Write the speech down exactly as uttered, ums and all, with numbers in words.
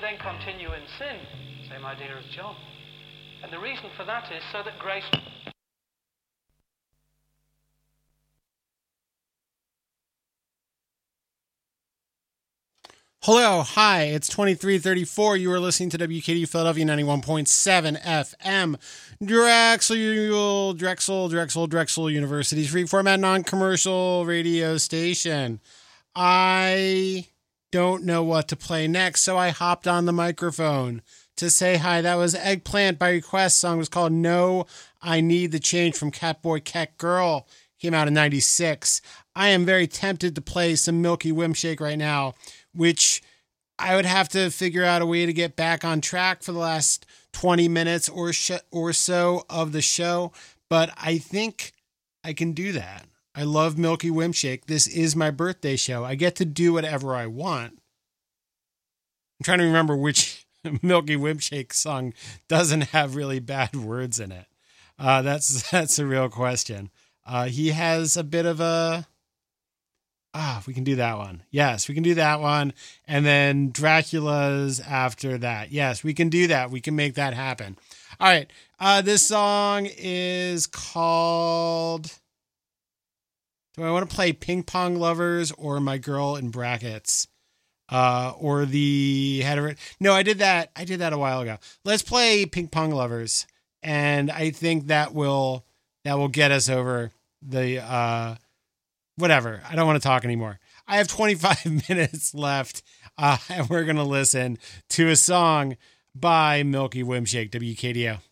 then continue in sin, same idea as John. And the reason for that is so that grace... Hello, hi, it's twenty-three thirty-four. You are listening to W K D Philadelphia ninety-one point seven F M. Drexel, Drexel, Drexel, Drexel University's free format non-commercial radio station. I don't know what to play next, so I hopped on the microphone to say hi. That was Eggplant by Request. Song was called No, I Need the Change from Catboy Cat Girl. Came out in ninety-six. I am very tempted to play some Milky Whimshake right now, which I would have to figure out a way to get back on track for the last twenty minutes or sh- or so of the show. But I think I can do that. I love Milky Whimshake. This is my birthday show. I get to do whatever I want. I'm trying to remember which Milky Whimshake song doesn't have really bad words in it. Uh, that's, that's a real question. Uh, he has a bit of a... Ah, we can do that one. Yes, we can do that one. And then Dracula's after that. Yes, we can do that. We can make that happen. All right. Uh, this song is called... Do I want to play Ping Pong Lovers or My Girl in Brackets? Uh, or the head of it? No, I did that. I did that a while ago. Let's play Ping Pong Lovers. And I think that will, that will get us over the, uh, whatever. I don't want to talk anymore. I have twenty-five minutes left, uh, and we're going to listen to a song by Milky Whimshake, W K D O.